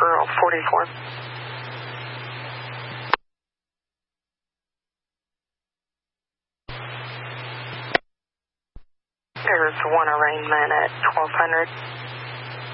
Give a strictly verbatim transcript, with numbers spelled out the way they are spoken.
for forty-four. There's one arraignment at twelve hundred.